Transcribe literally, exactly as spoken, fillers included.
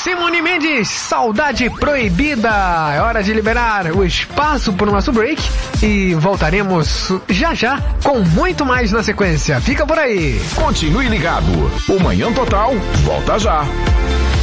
Simone Mendes, Saudade Proibida. É hora de liberar o espaço para o nosso break e voltaremos já já com muito mais na sequência. Fica por aí. Continue ligado. O Manhã Total volta já.